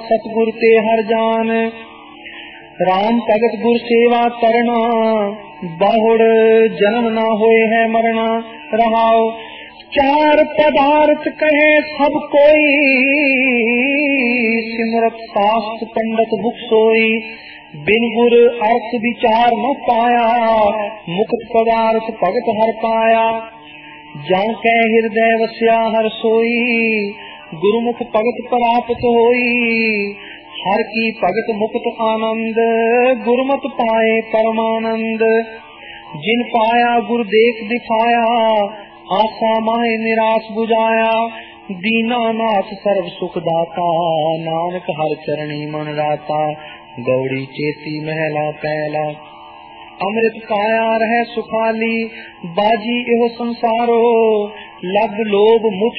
सतगुर ते हर जान। राम भगत गुर सेवा करना, बहुड़ जन्म ना होए है मरना। रहाओ चार पदार्थ कहे सब कोई, सिमरत शास्त्र पंडित मुख सोई। बिन गुर अर्थ विचार न पाया, मुक्त पदार्थ भगत हर पाया। जाके हृदय वस्या हर सोई, गुरुमुख भगत प्राप्त होई। हर की भगत मुक्त आनंद, गुरमत पाए परमानंद। जिन पाया गुर देख दिखाया, आशा माहे निराश बुझाया। दीनानाथ सर्व सुख दाता, नानक हर चरणी मन राता। गौड़ी चेती महला पहला, अमृत काया रह सुखाली। बाजी एहो संसारो, लग लोभ मुझ